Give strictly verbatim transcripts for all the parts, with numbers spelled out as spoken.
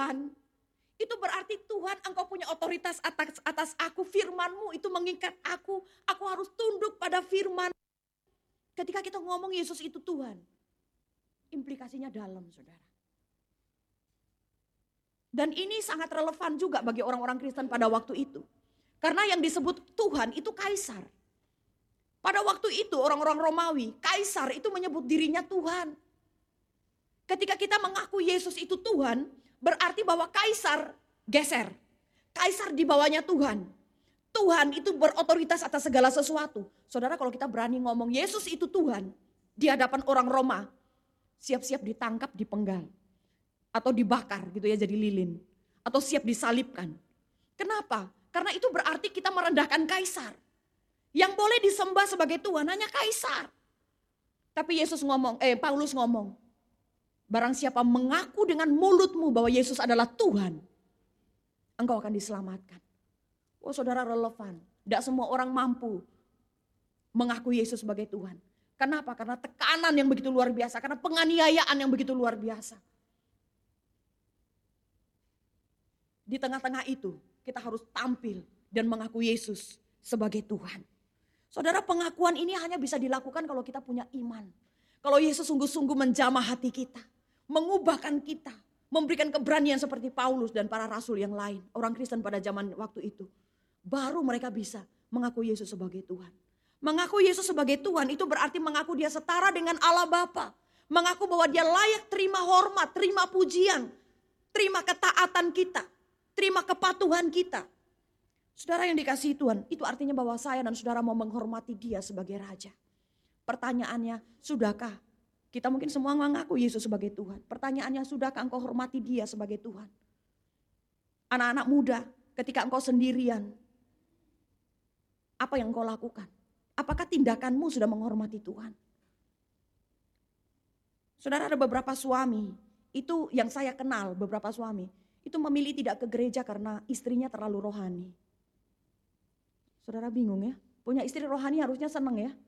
Tuhan, itu berarti Tuhan engkau punya otoritas atas, atas aku. Firman-Mu itu mengikat aku. Aku harus tunduk pada firman. Ketika kita ngomong Yesus itu Tuhan, implikasinya dalam, saudara. Dan ini sangat relevan juga bagi orang-orang Kristen pada waktu itu. Karena yang disebut Tuhan itu kaisar. Pada waktu itu orang-orang Romawi, kaisar itu menyebut dirinya Tuhan. Ketika kita mengaku Yesus itu Tuhan, berarti bahwa kaisar geser. Kaisar di bawahnya Tuhan. Tuhan itu berotoritas atas segala sesuatu. Saudara, kalau kita berani ngomong Yesus itu Tuhan di hadapan orang Roma, siap-siap ditangkap, dipenggal. Atau dibakar gitu ya jadi lilin. Atau siap disalibkan. Kenapa? Karena itu berarti kita merendahkan kaisar. Yang boleh disembah sebagai Tuhan hanya kaisar. Tapi Yesus ngomong, eh Paulus ngomong, barang siapa mengaku dengan mulutmu bahwa Yesus adalah Tuhan, engkau akan diselamatkan. Oh saudara, relevan. Tidak semua orang mampu mengaku Yesus sebagai Tuhan. Kenapa? Karena tekanan yang begitu luar biasa. Karena penganiayaan yang begitu luar biasa. Di tengah-tengah itu kita harus tampil dan mengaku Yesus sebagai Tuhan. Saudara, pengakuan ini hanya bisa dilakukan kalau kita punya iman. Kalau Yesus sungguh-sungguh menjamah hati kita. Mengubahkan kita. Memberikan keberanian seperti Paulus dan para rasul yang lain. Orang Kristen pada zaman waktu itu. Baru mereka bisa mengaku Yesus sebagai Tuhan. Mengaku Yesus sebagai Tuhan itu berarti mengaku dia setara dengan Allah Bapa. Mengaku bahwa dia layak terima hormat, terima pujian. Terima ketaatan kita. Terima kepatuhan kita. Saudara yang dikasihi Tuhan, itu artinya bahwa saya dan saudara mau menghormati dia sebagai Raja. Pertanyaannya, sudahkah? Kita mungkin semua mengaku Yesus sebagai Tuhan. Pertanyaannya, sudahkah engkau hormati dia sebagai Tuhan? Anak-anak muda, ketika engkau sendirian, apa yang engkau lakukan? Apakah tindakanmu sudah menghormati Tuhan? Saudara, ada beberapa suami, itu yang saya kenal beberapa suami, itu memilih tidak ke gereja karena istrinya terlalu rohani. Saudara bingung ya, punya istri rohani harusnya senang ya.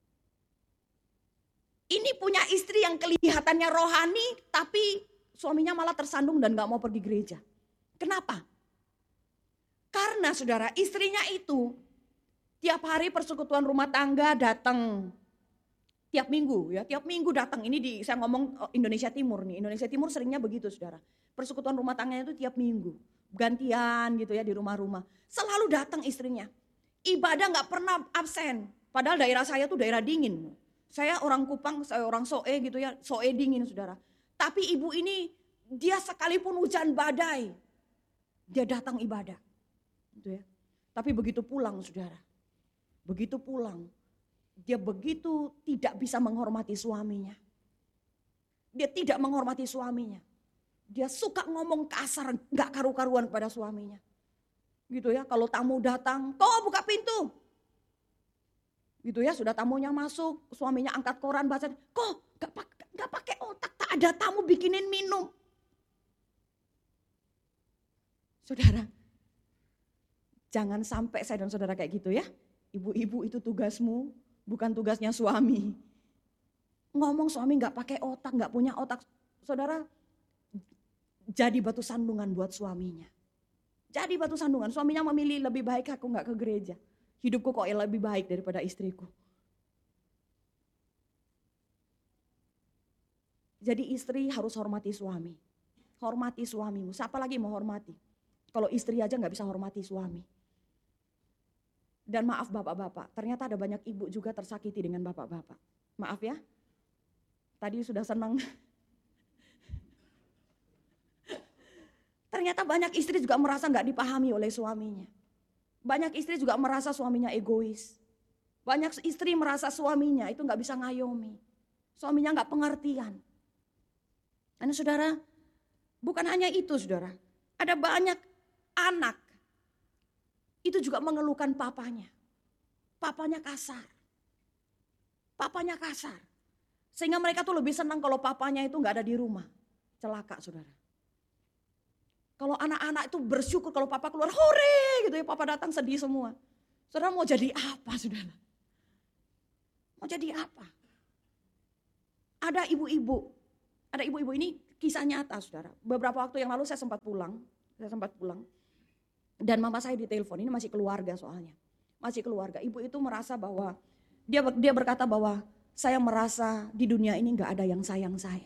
Ini punya istri yang kelihatannya rohani, tapi suaminya malah tersandung dan gak mau pergi gereja. Kenapa? Karena saudara, istrinya itu tiap hari persekutuan rumah tangga datang. Tiap minggu ya, tiap minggu datang. Ini di, saya ngomong Indonesia Timur nih. Indonesia Timur seringnya begitu saudara. Persekutuan rumah tangganya itu tiap minggu. Gantian gitu ya di rumah-rumah. Selalu datang istrinya. Ibadah gak pernah absen. Padahal daerah saya tuh daerah dingin. Saya orang Kupang, saya orang Soe gitu ya. Soe dingin saudara. Tapi ibu ini dia sekalipun hujan badai, dia datang ibadah. Gitu ya. Tapi begitu pulang saudara. Begitu pulang. Dia begitu tidak bisa menghormati suaminya. Dia tidak menghormati suaminya. Dia suka ngomong kasar, gak karu-karuan kepada suaminya. Gitu ya, kalau tamu datang, kok buka pintu. Gitu ya, sudah tamunya masuk, suaminya angkat koran baca, kok gak, gak pakai otak, tak ada tamu bikinin minum. Saudara, jangan sampai saya dan saudara kayak gitu ya. Ibu-ibu itu tugasmu, bukan tugasnya suami. Ngomong suami gak pakai otak, gak punya otak. Saudara, jadi batu sandungan buat suaminya. Jadi batu sandungan, suaminya memilih lebih baik aku gak ke gereja. Hidupku kok lebih baik daripada istriku. Jadi istri harus hormati suami. Hormati suamimu, siapa lagi mau hormati? Kalau istri aja gak bisa hormati suami. Dan maaf bapak-bapak, ternyata ada banyak ibu juga tersakiti dengan bapak-bapak. Maaf ya, tadi sudah senang. Ternyata banyak istri juga merasa gak dipahami oleh suaminya. Banyak istri juga merasa suaminya egois. Banyak istri merasa suaminya itu gak bisa ngayomi. Suaminya gak pengertian. Karena saudara, bukan hanya itu saudara. Ada banyak anak itu juga mengeluhkan papanya. Papanya kasar. Papanya kasar. Sehingga mereka tuh lebih senang kalau papanya itu gak ada di rumah. Celaka saudara. Kalau anak-anak itu bersyukur kalau papa keluar, hore gitu ya, papa datang sedih semua. Saudara mau jadi apa saudara? Mau jadi apa? Ada ibu-ibu, ada ibu-ibu ini kisah nyata saudara. Beberapa waktu yang lalu saya sempat pulang, saya sempat pulang. Dan mama saya ditelepon, ini masih keluarga soalnya. Masih keluarga, ibu itu merasa bahwa, dia dia berkata bahwa saya merasa di dunia ini gak ada yang sayang saya.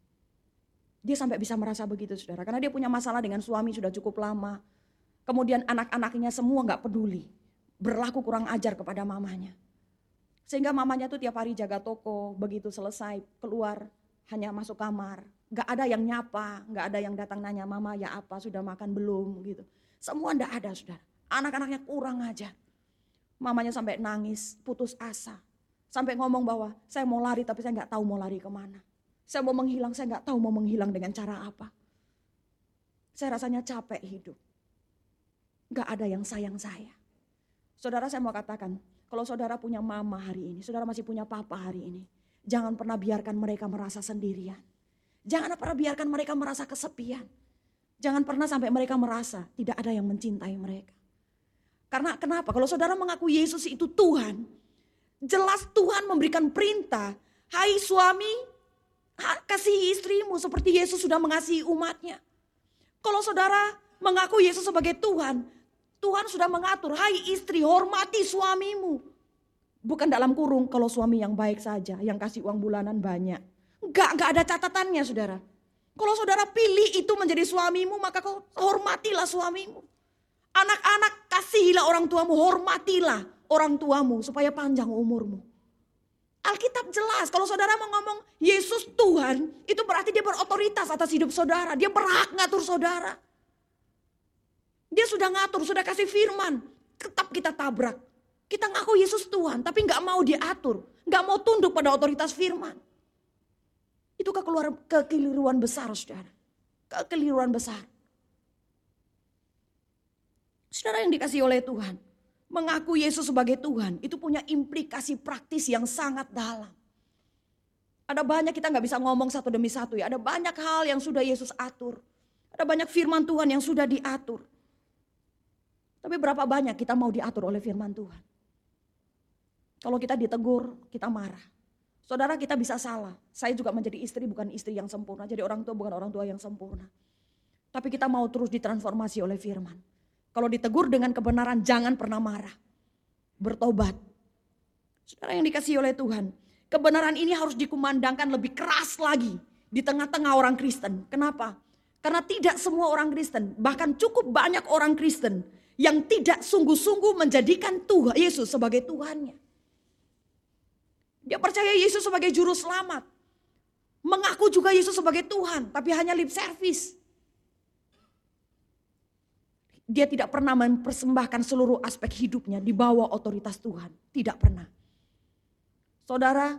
Dia sampai bisa merasa begitu saudara, karena dia punya masalah dengan suami sudah cukup lama. Kemudian anak-anaknya semua gak peduli, berlaku kurang ajar kepada mamanya. Sehingga mamanya tuh tiap hari jaga toko, begitu selesai keluar hanya masuk kamar. Gak ada yang nyapa, gak ada yang datang nanya mama ya apa, sudah makan belum gitu. Semua gak ada saudara, anak-anaknya kurang ajar. Mamanya sampai nangis, putus asa. Sampai ngomong bahwa saya mau lari tapi saya gak tahu mau lari kemana. Saya mau menghilang, saya gak tahu mau menghilang dengan cara apa. Saya rasanya capek hidup. Gak ada yang sayang saya. Saudara saya mau katakan, kalau saudara punya mama hari ini, saudara masih punya papa hari ini. Jangan pernah biarkan mereka merasa sendirian. Jangan pernah biarkan mereka merasa kesepian. Jangan pernah sampai mereka merasa tidak ada yang mencintai mereka. Karena kenapa? Kalau saudara mengaku Yesus itu Tuhan, jelas Tuhan memberikan perintah, hai suami, kasihi istrimu seperti Yesus sudah mengasihi umatnya. Kalau saudara mengaku Yesus sebagai Tuhan, Tuhan sudah mengatur, hai istri hormati suamimu. Bukan dalam kurung kalau suami yang baik saja, yang kasih uang bulanan banyak. Enggak, enggak ada catatannya saudara. Kalau saudara pilih itu menjadi suamimu, maka kau hormatilah suamimu. Anak-anak kasihilah orang tuamu, hormatilah orang tuamu supaya panjang umurmu. Alkitab jelas, kalau saudara mau ngomong Yesus Tuhan, itu berarti dia berotoritas atas hidup saudara. Dia berhak ngatur saudara. Dia sudah ngatur, sudah kasih firman. Tetap kita tabrak. Kita ngaku Yesus Tuhan, tapi gak mau diatur. Gak mau tunduk pada otoritas firman. Itu kekeluaran, kekeliruan besar saudara. Kekeliruan besar. Saudara yang dikasihi oleh Tuhan, mengaku Yesus sebagai Tuhan itu punya implikasi praktis yang sangat dalam. Ada banyak kita gak bisa ngomong satu demi satu ya. Ada banyak hal yang sudah Yesus atur. Ada banyak firman Tuhan yang sudah diatur. Tapi berapa banyak kita mau diatur oleh firman Tuhan? Kalau kita ditegur, kita marah. Saudara kita bisa salah. Saya juga menjadi istri bukan istri yang sempurna. Jadi orang tua bukan orang tua yang sempurna. Tapi kita mau terus ditransformasi oleh firman. Kalau ditegur dengan kebenaran jangan pernah marah. Bertobat. Saudara yang dikasihi oleh Tuhan. Kebenaran ini harus dikumandangkan lebih keras lagi. Di tengah-tengah orang Kristen. Kenapa? Karena tidak semua orang Kristen. Bahkan cukup banyak orang Kristen. Yang tidak sungguh-sungguh menjadikan Tuhan Yesus sebagai Tuhannya. Dia percaya Yesus sebagai juru selamat. Mengaku juga Yesus sebagai Tuhan, tapi hanya lip service. Dia tidak pernah mempersembahkan seluruh aspek hidupnya di bawah otoritas Tuhan. Tidak pernah. Saudara,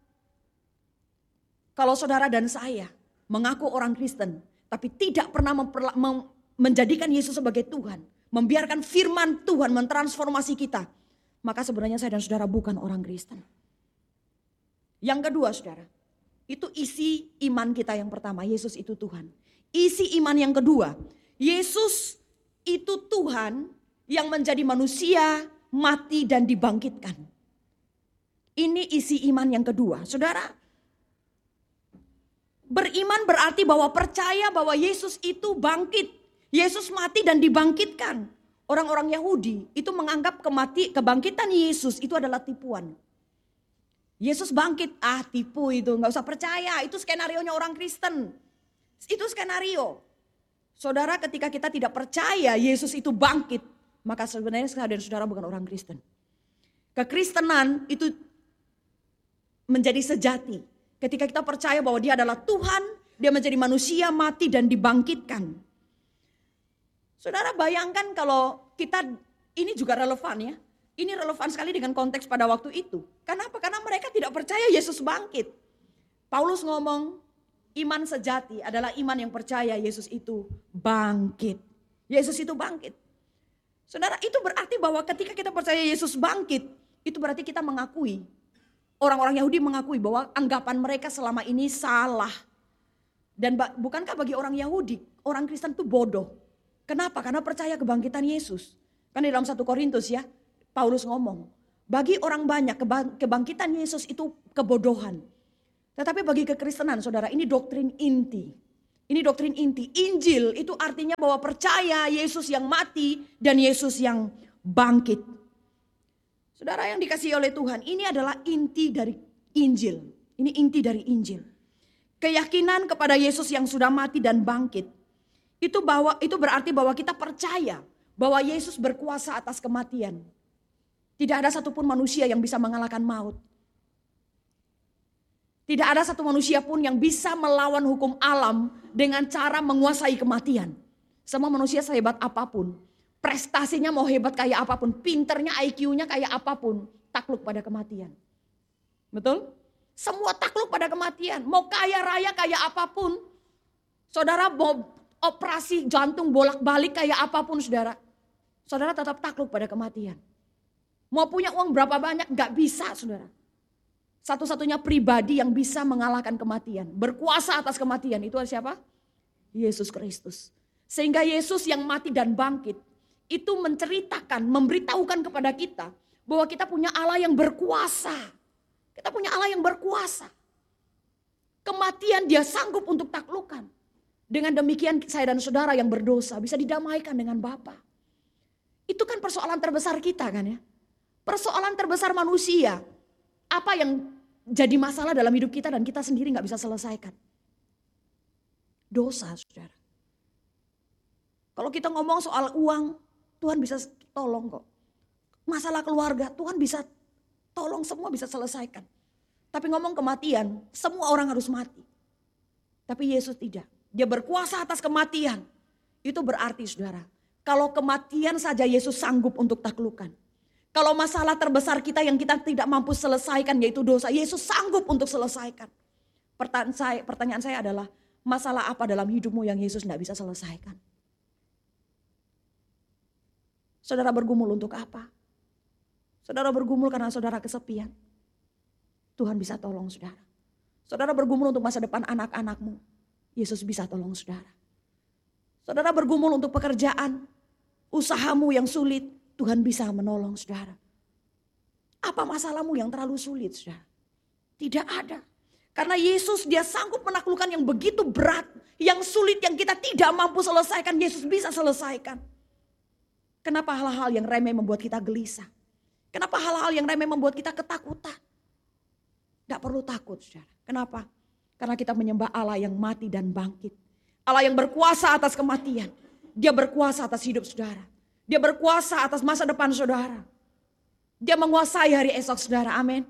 kalau saudara dan saya mengaku orang Kristen, tapi tidak pernah memperla- mem- menjadikan Yesus sebagai Tuhan, membiarkan firman Tuhan mentransformasi kita, maka sebenarnya saya dan saudara bukan orang Kristen. Yang kedua saudara, itu isi iman kita yang pertama, Yesus itu Tuhan. Isi iman yang kedua, Yesus itu Tuhan yang menjadi manusia, mati dan dibangkitkan. Ini isi iman yang kedua. Saudara, beriman berarti bahwa percaya bahwa Yesus itu bangkit. Yesus mati dan dibangkitkan. Orang-orang Yahudi itu menganggap kemati, kebangkitan Yesus itu adalah tipuan. Yesus bangkit, ah tipu itu, gak usah percaya, itu skenarionya orang Kristen. Itu skenario. Saudara ketika kita tidak percaya Yesus itu bangkit, maka sebenarnya saudara dan saudara bukan orang Kristen. Kekristenan itu menjadi sejati. Ketika kita percaya bahwa dia adalah Tuhan, dia menjadi manusia, mati dan dibangkitkan. Saudara bayangkan kalau kita, ini juga relevan ya. Ini relevan sekali dengan konteks pada waktu itu. Kenapa? Karena mereka tidak percaya Yesus bangkit. Paulus ngomong, iman sejati adalah iman yang percaya Yesus itu bangkit. Yesus itu bangkit. Saudara, itu berarti bahwa ketika kita percaya Yesus bangkit, itu berarti kita mengakui. Orang-orang Yahudi mengakui bahwa anggapan mereka selama ini salah. Dan bukankah bagi orang Yahudi, orang Kristen itu bodoh. Kenapa? Karena percaya kebangkitan Yesus. Kan di dalam satu Korintus ya, Paulus ngomong, bagi orang banyak kebangkitan Yesus itu kebodohan. Tetapi bagi kekristenan saudara, ini doktrin inti. Ini doktrin inti. Injil itu artinya bahwa percaya Yesus yang mati dan Yesus yang bangkit. Saudara yang dikasihi oleh Tuhan, ini adalah inti dari Injil. Ini inti dari Injil. Keyakinan kepada Yesus yang sudah mati dan bangkit. Itu bahwa itu berarti bahwa kita percaya bahwa Yesus berkuasa atas kematian. Tidak ada satupun manusia yang bisa mengalahkan maut. Tidak ada satu manusia pun yang bisa melawan hukum alam dengan cara menguasai kematian. Semua manusia sehebat apapun, prestasinya mau hebat kayak apapun, pinternya I Q-nya kayak apapun, takluk pada kematian. Betul? Semua takluk pada kematian. Mau kaya raya kayak apapun, saudara mau operasi jantung bolak-balik kayak apapun saudara, saudara tetap takluk pada kematian. Mau punya uang berapa banyak, gak bisa saudara. Satu-satunya pribadi yang bisa mengalahkan kematian, berkuasa atas kematian, itu siapa? Yesus Kristus. Sehingga Yesus yang mati dan bangkit, itu menceritakan, memberitahukan kepada kita, bahwa kita punya Allah yang berkuasa. Kita punya Allah yang berkuasa. Kematian dia sanggup untuk taklukkan. Dengan demikian saya dan saudara yang berdosa bisa didamaikan dengan Bapa. Itu kan persoalan terbesar kita kan ya. Persoalan terbesar manusia. Apa yang jadi masalah dalam hidup kita dan kita sendiri gak bisa selesaikan. Dosa saudara. Kalau kita ngomong soal uang, Tuhan bisa tolong kok. Masalah keluarga, Tuhan bisa tolong, semua bisa selesaikan. Tapi ngomong kematian, semua orang harus mati. Tapi Yesus tidak. Dia berkuasa atas kematian. Itu berarti saudara, kalau kematian saja Yesus sanggup untuk taklukkan. Kalau masalah terbesar kita yang kita tidak mampu selesaikan yaitu dosa, Yesus sanggup untuk selesaikan. Pertanyaan saya, pertanyaan saya adalah, masalah apa dalam hidupmu yang Yesus tidak bisa selesaikan? Saudara bergumul untuk apa? Saudara bergumul karena saudara kesepian. Tuhan bisa tolong saudara. Saudara bergumul untuk masa depan anak-anakmu. Yesus bisa tolong saudara. Saudara bergumul untuk pekerjaan, usahamu yang sulit. Tuhan bisa menolong saudara. Apa masalahmu yang terlalu sulit saudara? Tidak ada. Karena Yesus dia sanggup menaklukkan yang begitu berat. Yang sulit yang kita tidak mampu selesaikan. Yesus bisa selesaikan. Kenapa hal-hal yang remeh membuat kita gelisah? Kenapa hal-hal yang remeh membuat kita ketakutan? Tidak perlu takut saudara. Kenapa? Karena kita menyembah Allah yang mati dan bangkit. Allah yang berkuasa atas kematian. Dia berkuasa atas hidup saudara. Dia berkuasa atas masa depan saudara. Dia menguasai hari esok saudara. Amin.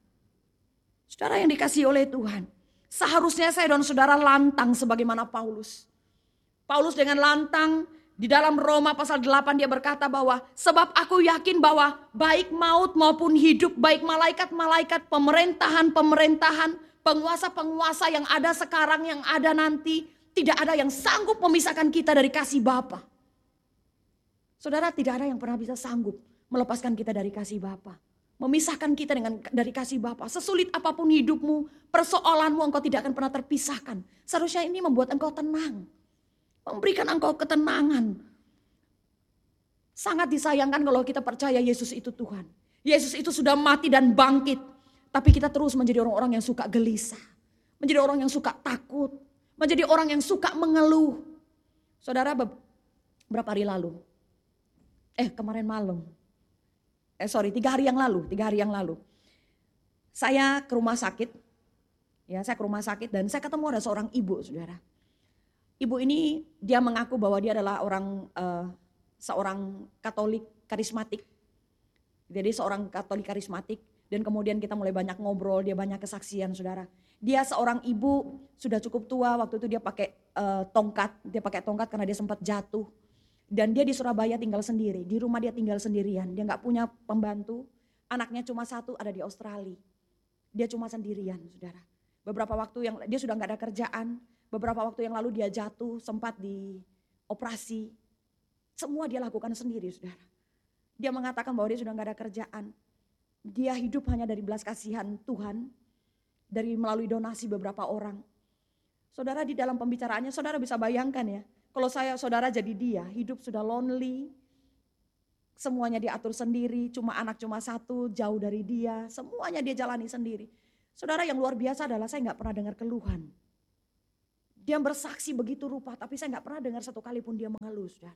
Saudara yang dikasihi oleh Tuhan. Seharusnya saya dan saudara lantang sebagaimana Paulus. Paulus dengan lantang di dalam Roma pasal delapan dia berkata bahwa sebab aku yakin bahwa baik maut maupun hidup, baik malaikat-malaikat, pemerintahan-pemerintahan, penguasa-penguasa yang ada sekarang, yang ada nanti, tidak ada yang sanggup memisahkan kita dari kasih Bapa. Saudara, tidak ada yang pernah bisa sanggup melepaskan kita dari kasih Bapa. Memisahkan kita dengan dari kasih Bapa. Sesulit apapun hidupmu, persoalanmu, engkau tidak akan pernah terpisahkan. Seharusnya ini membuat engkau tenang. Memberikan engkau ketenangan. Sangat disayangkan kalau kita percaya Yesus itu Tuhan. Yesus itu sudah mati dan bangkit. Tapi kita terus menjadi orang-orang yang suka gelisah. Menjadi orang yang suka takut. Menjadi orang yang suka mengeluh. Saudara, beberapa hari lalu. Eh kemarin malam. Eh sorry, tiga hari yang lalu. Tiga hari yang lalu. Saya ke rumah sakit. Ya, saya ke rumah sakit dan saya ketemu ada seorang ibu, saudara. Ibu ini dia mengaku bahwa dia adalah orang uh, seorang Katolik karismatik. Jadi seorang Katolik karismatik dan kemudian kita mulai banyak ngobrol, dia banyak kesaksian, saudara. Dia seorang ibu sudah cukup tua, waktu itu dia pakai uh, tongkat, dia pakai tongkat karena dia sempat jatuh. Dan dia di Surabaya tinggal sendiri, di rumah dia tinggal sendirian, dia gak punya pembantu, anaknya cuma satu ada di Australia. Dia cuma sendirian, saudara. Beberapa waktu yang dia sudah gak ada kerjaan, beberapa waktu yang lalu dia jatuh, sempat dioperasi. Semua dia lakukan sendiri, saudara. Dia mengatakan bahwa dia sudah gak ada kerjaan. Dia hidup hanya dari belas kasihan Tuhan, dari melalui donasi beberapa orang. Saudara, di dalam pembicaraannya, saudara bisa bayangkan ya, kalau saya saudara jadi dia, hidup sudah lonely, semuanya diatur sendiri, cuma anak cuma satu, jauh dari dia, semuanya dia jalani sendiri. Saudara, yang luar biasa adalah saya gak pernah dengar keluhan. Dia bersaksi begitu rupa, tapi saya nggak pernah dengar satu kali pun dia mengeluh, saudara.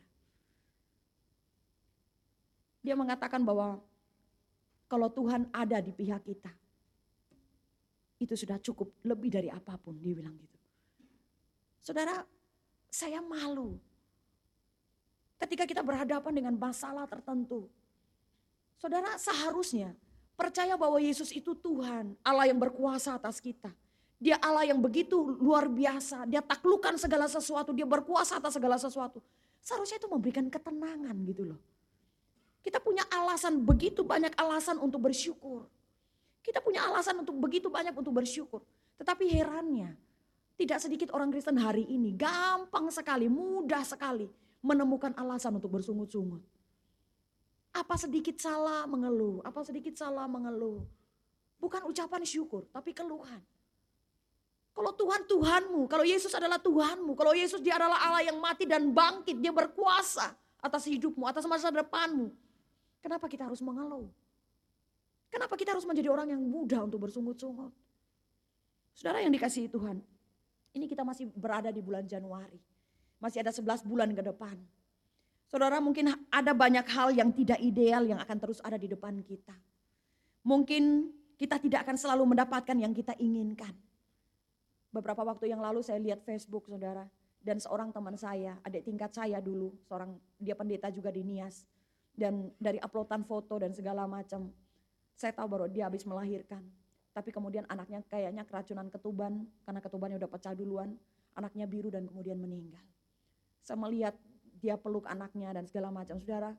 Dia mengatakan bahwa kalau Tuhan ada di pihak kita, itu sudah cukup, lebih dari apapun, dia bilang gitu. Saudara, saya malu ketika kita berhadapan dengan masalah tertentu. Saudara, seharusnya percaya bahwa Yesus itu Tuhan, Allah yang berkuasa atas kita. Dia Allah yang begitu luar biasa, dia taklukkan segala sesuatu, dia berkuasa atas segala sesuatu. Seharusnya itu memberikan ketenangan gitu loh. Kita punya alasan, begitu banyak alasan untuk bersyukur. Kita punya alasan untuk begitu banyak untuk bersyukur. Tetapi herannya, tidak sedikit orang Kristen hari ini gampang sekali, mudah sekali menemukan alasan untuk bersungut-sungut. Apa sedikit salah mengeluh, apa sedikit salah mengeluh. Bukan ucapan syukur, tapi keluhan. Kalau Tuhan Tuhanmu, kalau Yesus adalah Tuhanmu, kalau Yesus dia adalah Allah yang mati dan bangkit, dia berkuasa atas hidupmu, atas masa depanmu. Kenapa kita harus mengeluh? Kenapa kita harus menjadi orang yang mudah untuk bersungut-sungut? Saudara yang dikasihi Tuhan, ini kita masih berada di bulan Januari. Masih ada sebelas bulan ke depan. Saudara, mungkin ada banyak hal yang tidak ideal yang akan terus ada di depan kita. Mungkin kita tidak akan selalu mendapatkan yang kita inginkan. Beberapa waktu yang lalu saya lihat Facebook, saudara, dan seorang teman saya, adik tingkat saya dulu, seorang dia pendeta juga di Nias, dan dari uploadan foto dan segala macam, saya tahu baru dia habis melahirkan, tapi kemudian anaknya kayaknya keracunan ketuban, karena ketubannya udah pecah duluan, anaknya biru dan kemudian meninggal. Saya melihat dia peluk anaknya dan segala macam, saudara,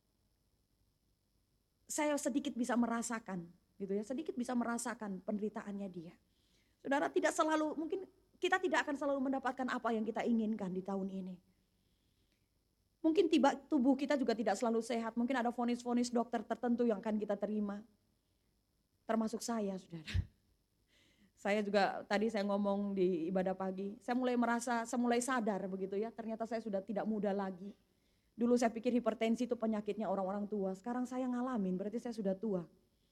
saya sedikit bisa merasakan, gitu ya, sedikit bisa merasakan penderitaannya dia. Saudara, tidak selalu, mungkin kita tidak akan selalu mendapatkan apa yang kita inginkan di tahun ini. Mungkin tiba tubuh kita juga tidak selalu sehat, mungkin ada vonis-vonis dokter tertentu yang akan kita terima. Termasuk saya, saudara. Saya juga, tadi saya ngomong di ibadah pagi, saya mulai merasa, saya mulai sadar begitu ya, ternyata saya sudah tidak muda lagi. Dulu saya pikir hipertensi itu penyakitnya orang-orang tua, sekarang saya ngalamin, berarti saya sudah tua.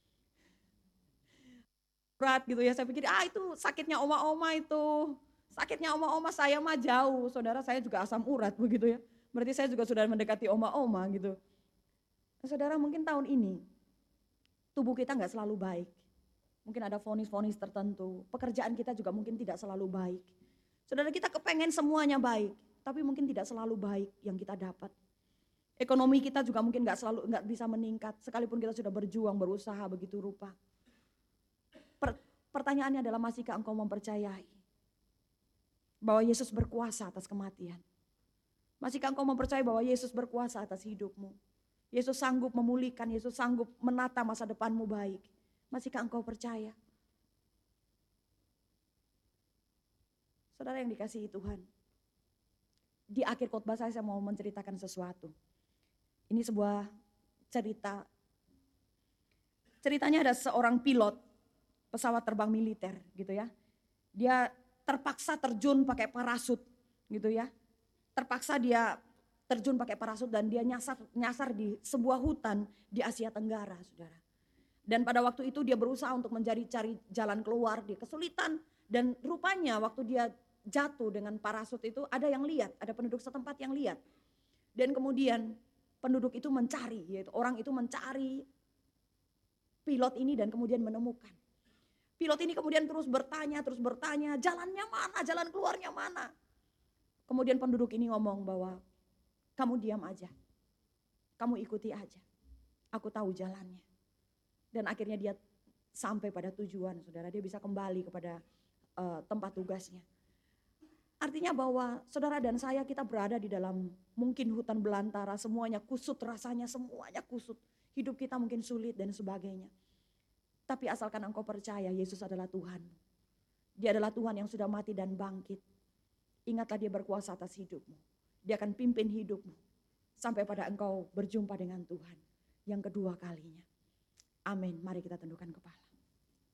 Berat gitu ya, saya pikir ah itu sakitnya oma-oma itu, sakitnya oma-oma, saya mah jauh, saudara, saya juga asam urat begitu ya, berarti saya juga sudah mendekati oma-oma gitu. Saudara, mungkin tahun ini tubuh kita nggak selalu baik, mungkin ada vonis-vonis tertentu, pekerjaan kita juga mungkin tidak selalu baik. Saudara, kita kepengen semuanya baik, tapi mungkin tidak selalu baik yang kita dapat. Ekonomi kita juga mungkin nggak selalu nggak bisa meningkat, sekalipun kita sudah berjuang, berusaha begitu rupa. Pertanyaannya adalah, masihkah engkau mempercayai bahwa Yesus berkuasa atas kematian? Masihkah engkau mempercayai bahwa Yesus berkuasa atas hidupmu? Yesus sanggup memulihkan, Yesus sanggup menata masa depanmu baik. Masihkah engkau percaya? Saudara yang dikasihi Tuhan, di akhir khotbah saya, saya mau menceritakan sesuatu. Ini sebuah cerita. Ceritanya ada seorang pilot pesawat terbang militer gitu ya. Dia terpaksa terjun pakai parasut gitu ya. Terpaksa dia terjun pakai parasut dan dia nyasar nyasar di sebuah hutan di Asia Tenggara, saudara. Dan pada waktu itu dia berusaha untuk mencari cari jalan keluar, dia kesulitan, dan rupanya waktu dia jatuh dengan parasut itu ada yang lihat, ada penduduk setempat yang lihat. Dan kemudian penduduk itu mencari, yaitu orang itu mencari pilot ini dan kemudian menemukan. Pilot ini kemudian terus bertanya, terus bertanya, jalannya mana, jalan keluarnya mana. Kemudian penduduk ini ngomong bahwa, kamu diam aja, kamu ikuti aja, aku tahu jalannya. Dan akhirnya dia sampai pada tujuan, saudara, dia bisa kembali kepada uh, tempat tugasnya. Artinya bahwa saudara dan saya, kita berada di dalam mungkin hutan belantara, semuanya kusut rasanya, semuanya kusut. Hidup kita mungkin sulit dan sebagainya. Tapi asalkan engkau percaya Yesus adalah Tuhan. Dia adalah Tuhan yang sudah mati dan bangkit. Ingatlah dia berkuasa atas hidupmu. Dia akan pimpin hidupmu sampai pada engkau berjumpa dengan Tuhan yang kedua kalinya. Amin. Mari kita tundukkan kepala.